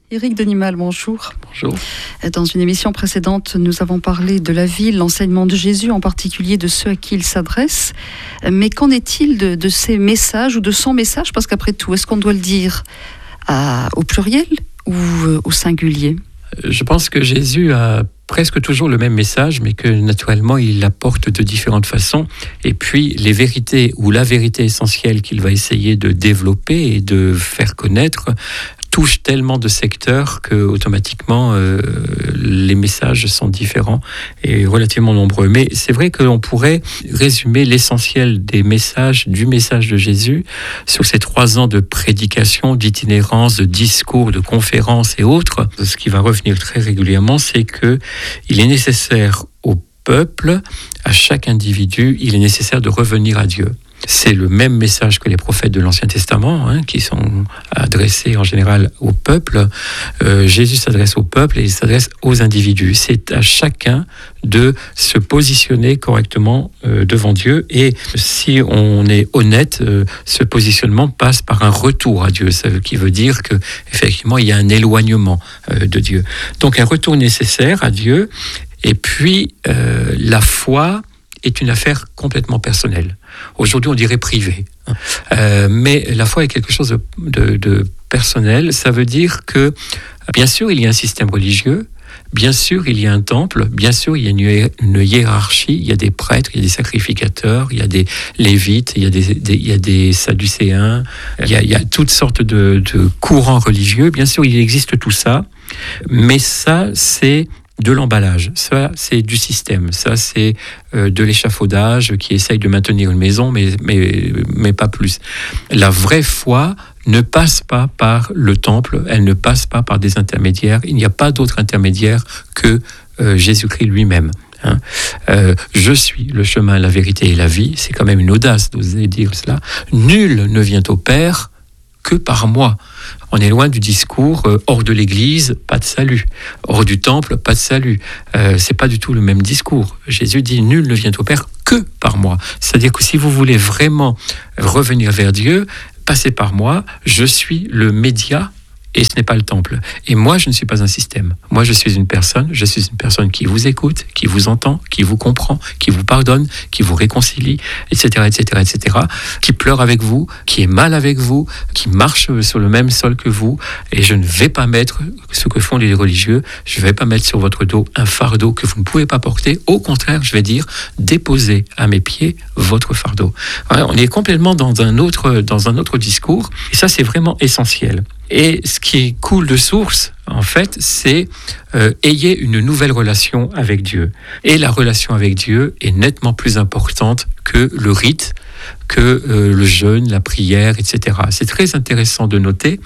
Éric Denimal, bonjour. Bonjour. Dans une émission précédente, nous avons parlé de la vie, l'enseignement de Jésus, en particulier de ceux à qui il s'adresse. Mais qu'en est-il de ces messages ou de son message? Parce qu'après tout, est-ce qu'on doit le dire au pluriel ou au singulier? Je pense que Jésus a presque toujours le même message, mais que naturellement, il l'apporte de différentes façons. Et puis, les vérités ou la vérité essentielle qu'il va essayer de développer et de faire connaître touche tellement de secteurs que automatiquement les messages sont différents et relativement nombreux. Mais c'est vrai que l'on pourrait résumer l'essentiel du message de Jésus sur ces 3 ans de prédication, d'itinérance, de discours, de conférences et autres. Ce qui va revenir très régulièrement, c'est que il est nécessaire au peuple, à chaque individu, il est nécessaire de revenir à Dieu. C'est le même message que les prophètes de l'Ancien Testament, qui sont adressés en général au peuple. Jésus s'adresse au peuple et il s'adresse aux individus. C'est à chacun de se positionner correctement devant Dieu. Et si on est honnête, ce positionnement passe par un retour à Dieu. Ça veut dire qu'effectivement, il y a un éloignement de Dieu. Donc un retour nécessaire à Dieu. Et puis, la foi est une affaire complètement personnelle. Aujourd'hui, on dirait privée. Mais la foi est quelque chose de personnel. Ça veut dire que, bien sûr, il y a un système religieux, bien sûr, il y a un temple, bien sûr, il y a une hiérarchie, il y a des prêtres, il y a des sacrificateurs, il y a des lévites, il y a des sadducéens, il y a toutes sortes de courants religieux. Bien sûr, il existe tout ça, mais ça, c'est de l'emballage, ça c'est du système, ça c'est de l'échafaudage qui essaye de maintenir une maison, mais pas plus. La vraie foi ne passe pas par le temple, elle ne passe pas par des intermédiaires, il n'y a pas d'autre intermédiaire que Jésus-Christ lui-même. Je suis le chemin, la vérité et la vie, c'est quand même une audace d'oser dire cela. Nul ne vient au Père que par moi. On est loin du discours hors de l'église, pas de salut. Hors du temple, pas de salut. C'est pas du tout le même discours. Jésus dit nul ne vient au Père que par moi. C'est-à-dire que si vous voulez vraiment revenir vers Dieu, passez par moi. Je suis le média. Et ce n'est pas le temple. Et moi, je ne suis pas un système. Moi, je suis une personne qui vous écoute, qui vous entend, qui vous comprend, qui vous pardonne, qui vous réconcilie, etc., etc., etc., qui pleure avec vous, qui est mal avec vous, qui marche sur le même sol que vous. Et je ne vais pas mettre ce que font les religieux, je ne vais pas mettre sur votre dos un fardeau que vous ne pouvez pas porter. Au contraire, je vais dire, déposez à mes pieds votre fardeau. Voilà, on est complètement dans un autre discours. Et ça, c'est vraiment essentiel. Et ce qui coule de source, en fait, c'est ayez une nouvelle relation avec Dieu. Et la relation avec Dieu est nettement plus importante que le rite, que le jeûne, la prière, etc. C'est très intéressant de noter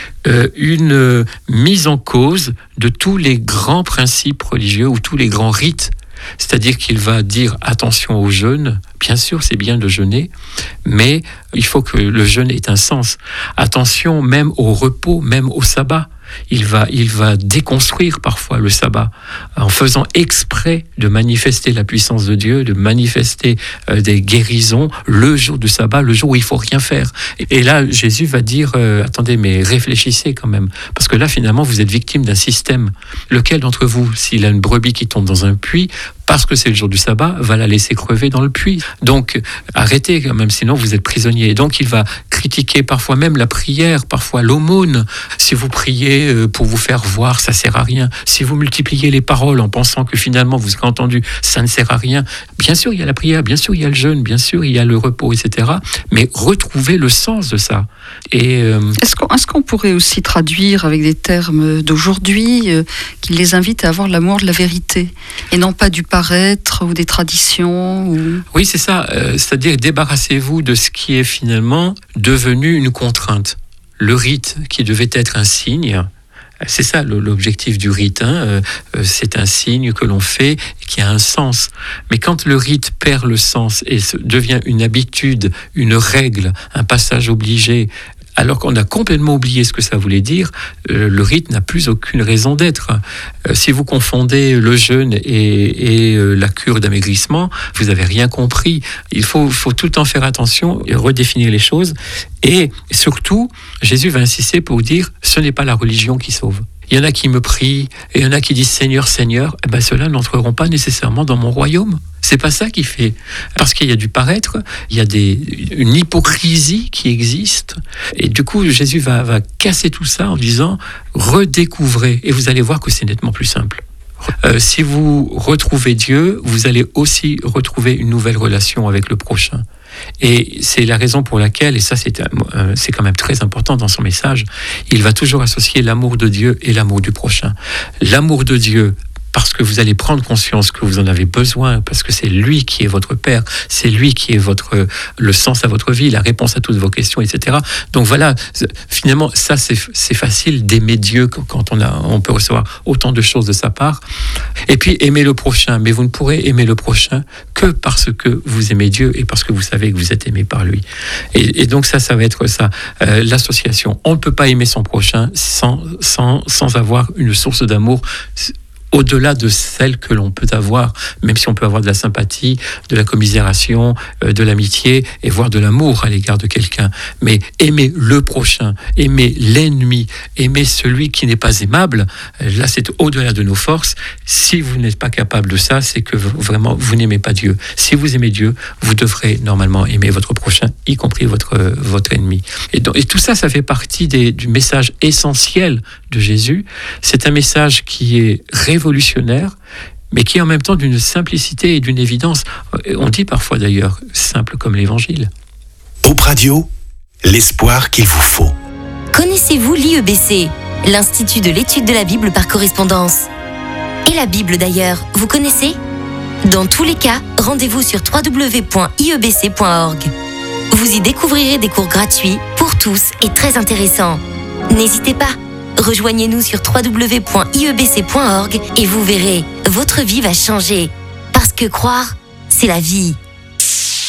une mise en cause de tous les grands principes religieux ou tous les grands rites. C'est-à-dire qu'il va dire attention au jeûne. Bien sûr, c'est bien de jeûner, mais il faut que le jeûne ait un sens. Attention même au repos, même au sabbat. Il va déconstruire parfois le sabbat en faisant exprès de manifester la puissance de Dieu, de manifester des guérisons le jour du sabbat, le jour où il faut rien faire. Et là, Jésus va dire attendez, mais réfléchissez quand même, parce que là, finalement, vous êtes victime d'un système. Lequel d'entre vous, s'il a une brebis qui tombe dans un puits, parce que c'est le jour du sabbat, va la laisser crever dans le puits. Donc, arrêtez quand même, sinon vous êtes prisonnier. Donc, il va critiquer parfois même la prière, parfois l'aumône. Si vous priez pour vous faire voir, ça sert à rien. Si vous multipliez les paroles en pensant que finalement vous serez entendu, ça ne sert à rien. Bien sûr, il y a la prière, bien sûr, il y a le jeûne, bien sûr, il y a le repos, etc. Mais retrouvez le sens de ça. Et Est-ce qu'on pourrait aussi traduire avec des termes d'aujourd'hui qui les invitent à avoir l'amour de la vérité et non pas du paraître ou des traditions Oui, c'est ça. C'est-à-dire débarrassez-vous de ce qui est finalement devenu une contrainte. Le rite qui devait être un signe, c'est ça l'objectif du rite, c'est un signe que l'on fait qui a un sens. Mais quand le rite perd le sens et devient une habitude, une règle, un passage obligé, alors qu'on a complètement oublié ce que ça voulait dire, le rite n'a plus aucune raison d'être. Si vous confondez le jeûne et la cure d'amaigrissement, vous n'avez rien compris. Il faut tout le temps faire attention et redéfinir les choses. Et surtout, Jésus va insister pour dire, ce n'est pas la religion qui sauve. Il y en a qui me prient, et il y en a qui disent Seigneur, Seigneur. Eh ben, ceux-là n'entreront pas nécessairement dans mon royaume. C'est pas ça qui fait. Parce qu'il y a du paraître, il y a une hypocrisie qui existe. Et du coup, Jésus va casser tout ça en disant redécouvrez. Et vous allez voir que c'est nettement plus simple. Si vous retrouvez Dieu, vous allez aussi retrouver une nouvelle relation avec le prochain. Et c'est la raison pour laquelle, et ça c'est quand même très important dans son message, il va toujours associer l'amour de Dieu et l'amour du prochain. L'amour de Dieu, parce que vous allez prendre conscience que vous en avez besoin, parce que c'est lui qui est votre Père, c'est lui qui est le sens à votre vie, la réponse à toutes vos questions, etc. Donc voilà, finalement, ça c'est facile d'aimer Dieu quand on peut recevoir autant de choses de sa part. Et puis aimer le prochain, mais vous ne pourrez aimer le prochain que parce que vous aimez Dieu et parce que vous savez que vous êtes aimé par lui. Et donc ça va être ça, l'association. On ne peut pas aimer son prochain sans avoir une source d'amour au-delà de celle que l'on peut avoir, même si on peut avoir de la sympathie, de la commisération, de l'amitié, et voire de l'amour à l'égard de quelqu'un. Mais aimer le prochain, aimer l'ennemi, aimer celui qui n'est pas aimable, là c'est au-delà de nos forces. Si vous n'êtes pas capable de ça, c'est que vraiment vous n'aimez pas Dieu. Si vous aimez Dieu, vous devrez normalement aimer votre prochain, y compris votre ennemi. Et tout ça, ça fait partie du message essentiel de Jésus. C'est un message qui est révolutionnaire, mais qui est en même temps d'une simplicité et d'une évidence. On dit parfois d'ailleurs, simple comme l'Évangile. Hope Radio, l'espoir qu'il vous faut. Connaissez-vous l'IEBC, l'Institut de l'étude de la Bible par correspondance? Et la Bible d'ailleurs, vous connaissez? Dans tous les cas, rendez-vous sur www.iebc.org. Vous y découvrirez des cours gratuits pour tous et très intéressants. N'hésitez pas, rejoignez-nous sur www.iebc.org et vous verrez, votre vie va changer. Parce que croire, c'est la vie.